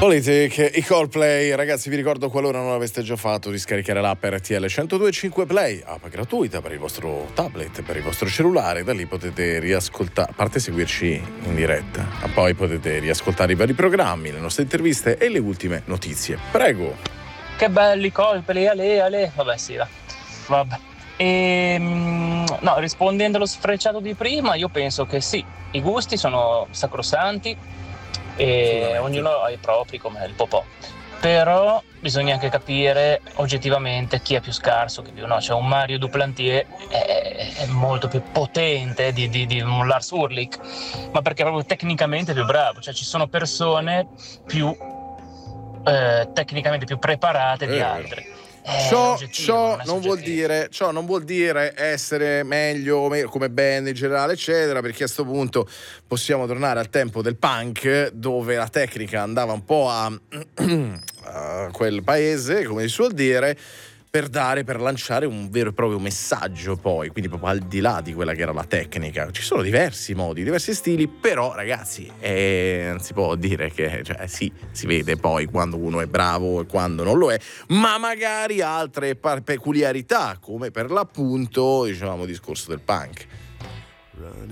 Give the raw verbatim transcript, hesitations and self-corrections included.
Politic, i Coldplay. Ragazzi, vi ricordo, qualora non l'aveste già fatto, di scaricare l'app R T L centodue e cinque Play, app gratuita per il vostro tablet, per il vostro cellulare. Da lì potete riascoltare, a parte seguirci in diretta, ma poi potete riascoltare i vari programmi, le nostre interviste e le ultime notizie. Prego. Che belli Coldplay, ale, ale. Vabbè, sì, va. Vabbè. E, no, rispondendo allo sfrecciato di prima, io penso che sì, i gusti sono sacrosanti e ognuno ha i propri, come il popò, però bisogna anche capire oggettivamente chi è più scarso, chi più no. Cioè un Mario Duplantier è, è molto più potente di, di, di un Lars Ulrich, ma perché è proprio tecnicamente più bravo. Cioè ci sono persone più eh, tecnicamente più preparate di altre. Eh, ciò ciò non, non vuol dire ciò non vuol dire essere meglio o meglio come band in generale, eccetera, perché a sto punto possiamo tornare al tempo del punk, dove la tecnica andava un po' a, a quel paese, come si suol dire, per dare, per lanciare un vero e proprio messaggio, poi, quindi proprio al di là di quella che era la tecnica. Ci sono diversi modi, diversi stili, però ragazzi, eh, non si può dire che, cioè, sì, si vede poi quando uno è bravo e quando non lo è, ma magari altre par- peculiarità, come per l'appunto, diciamo, discorso del punk.